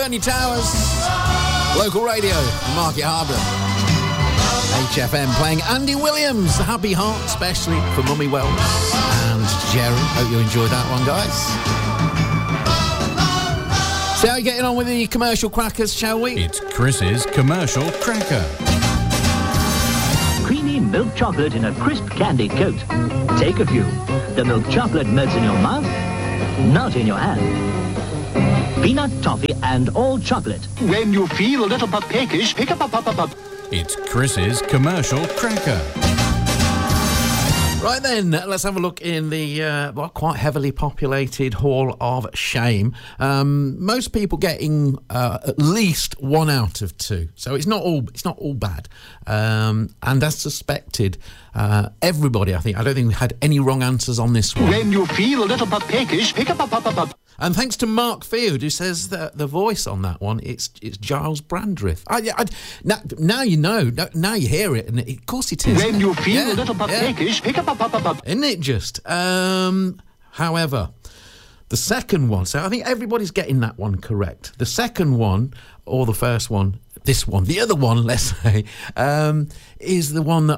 Bernie Towers, local radio, Market Harbour. HFM playing Andy Williams, Happy Heart, especially for Mummy Wells and Jerry. Hope you enjoyed that one, guys. See how you're getting on with the commercial crackers, shall we? It's Chris's Commercial Cracker. Creamy milk chocolate in a crisp candy coat. Take a few. The milk chocolate melts in your mouth, not in your hand. Peanut, toffee, and all chocolate. When you feel a little bit peckish, pick up. It's Chris's Commercial Cracker. Right then, let's have a look in the quite heavily populated Hall of Shame. Most people getting at least 1 out of 2, so it's not all bad. And as suspected, everybody, I don't think we had any wrong answers on this one. When you feel a little bit peckish, pick up. And thanks to Mark Field, who says that the voice on that one, it's Giles Brandreth. Now you know, now you hear it, and of course it is. When you feel a little bit peckish, pick up. Isn't it just? However, the second one, so I think everybody's getting that one correct. The second one, or the first one, this one, the other one, let's say, is the one that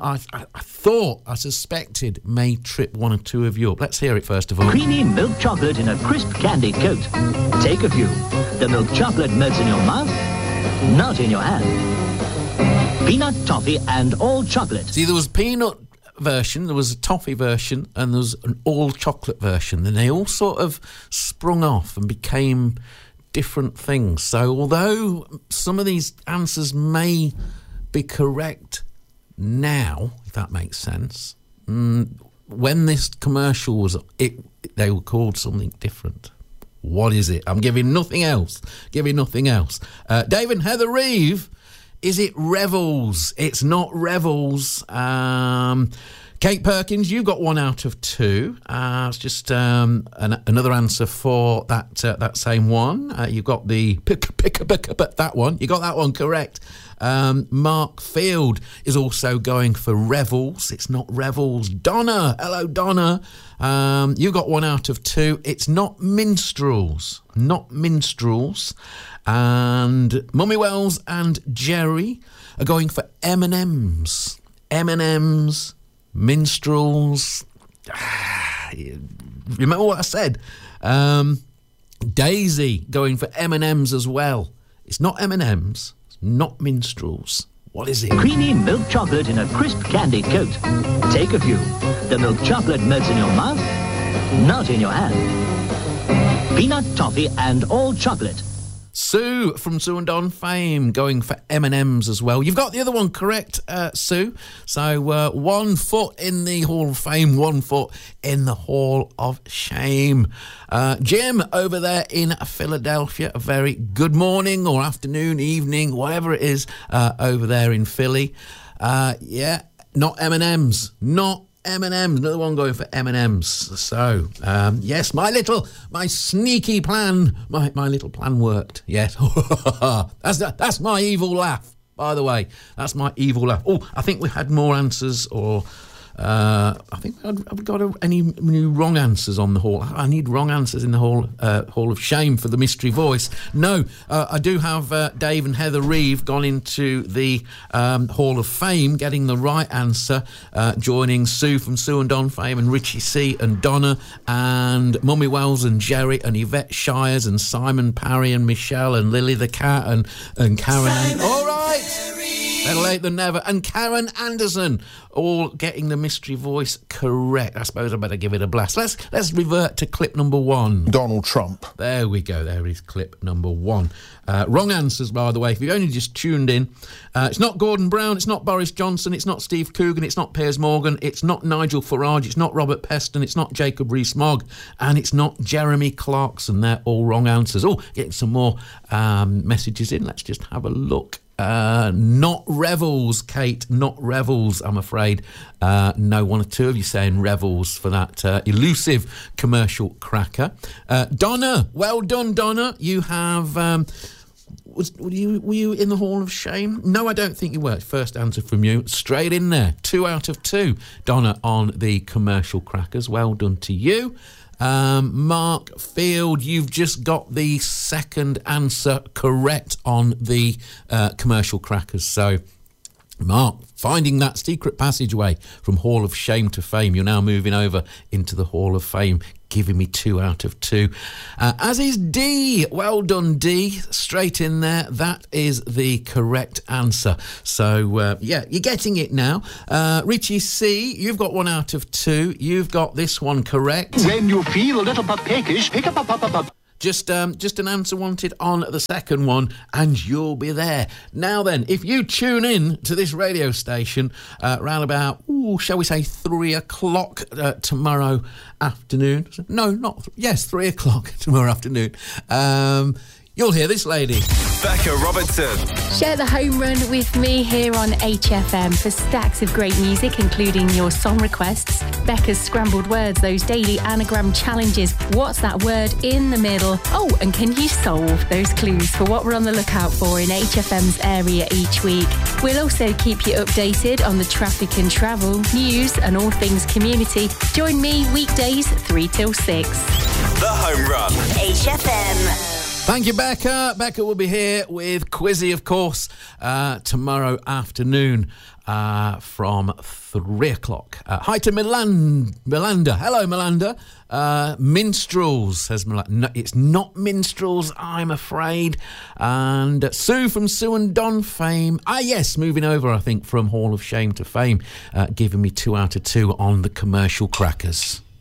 I suspected may trip one or two of you up. Let's hear it first of all. Creamy milk chocolate in a crisp candy coat. Take a few. The milk chocolate melts in your mouth, not in your hand. Peanut, toffee, and all chocolate. See, there was peanut version, there was a toffee version, and there was an all chocolate version. And they all sort of sprung off and became different things. So although some of these answers may be correct now, if that makes sense, when this commercial was they were called something different. What is it? I'm giving nothing else. Dave and Heather Reeve, is it Revels? It's not Revels. Kate Perkins, you got 1 out of 2. It's just another answer for that same one. You got the pick that one. You got that one correct. Mark Field is also going for Revels. It's not Revels. Donna, hello Donna. You got 1 out of 2. It's not Minstrels. Not Minstrels. And Mummy Wells and Jerry are going for M&M's. M&M's. Minstrels. Remember what I said? Daisy going for M&M's as well. It's not M&M's. It's not Minstrels. What is it? Creamy milk chocolate in a crisp candy coat. Take a few. The milk chocolate melts in your mouth, not in your hand. Peanut, toffee, and all chocolate. Sue from Sue and Don fame going for M&M's as well. You've got the other one correct, Sue. So 1 foot in the Hall of Fame, 1 foot in the Hall of Shame. Jim over there in Philadelphia, a very good morning or afternoon, evening, whatever it is over there in Philly. Not M&M's. Not M&M's, another one going for M&M's. So, yes, my sneaky plan, my little plan worked. Yes, that's my evil laugh. By the way, that's my evil laugh. Oh, I think we had more answers, or I think I've got any wrong answers on the Hall. I need wrong answers in the Hall of Shame for the mystery voice. No, I do have Dave and Heather Reeve gone into the Hall of Fame, getting the right answer, joining Sue from Sue and Don fame, and Richie C and Donna, and Mummy Wells and Jerry, and Yvette Shires, and Simon Parry, and Michelle, and Lily the Cat, and Karen. All right. Better late than never. And Karen Anderson, all getting the mystery voice correct. I suppose I better give it a blast. Let's revert to clip number 1. Donald Trump. There we go. There is clip number 1. Wrong answers, by the way. If you only just tuned in, it's not Gordon Brown, it's not Boris Johnson, it's not Steve Coogan, it's not Piers Morgan, it's not Nigel Farage, it's not Robert Peston, it's not Jacob Rees-Mogg, and it's not Jeremy Clarkson. They're all wrong answers. Oh, getting some more messages in. Let's just have a look. Not Revels, Kate, not Revels, I'm afraid. No, 1 or 2 of you saying Revels for that elusive commercial cracker. Donna, well done, Donna. You have... were you in the Hall of Shame? No, I don't think you were. First answer from you, straight in there. 2 out of 2, Donna, on the commercial crackers. Well done to you. Mark Field, you've just got the second answer correct on the commercial crackers. So, Mark, finding that secret passageway from Hall of Shame to Fame. You're now moving over into the Hall of Fame, giving me 2 out of 2. As is D. Well done, D. Straight in there. That is the correct answer. So, yeah, you're getting it now. Richie C., you've got 1 out of 2. You've got this one correct. When you feel a little bit peckish, pick up a Just an answer wanted on the second one, and you'll be there. Now then, if you tune in to this radio station round about, shall we say 3 o'clock tomorrow afternoon? No, not... Yes, 3 o'clock tomorrow afternoon. You'll hear this lady. Becca Robertson. Share the home run with me here on HFM for stacks of great music, including your song requests, Becca's scrambled words, those daily anagram challenges. What's that word in the middle? Oh, and can you solve those clues for what we're on the lookout for in HFM's area each week? We'll also keep you updated on the traffic and travel, news and all things community. Join me weekdays 3 till 6. The Home Run. HFM. Thank you, Becca. Becca will be here with Quizzy, of course, tomorrow afternoon from 3 o'clock. Hi to Melanda. Hello, Melanda. Minstrels, says Melanda. No, it's not Minstrels, I'm afraid. And Sue from Sue and Don fame. Yes, moving over, I think, from Hall of Shame to Fame, giving me 2 out of 2 on the commercial crackers.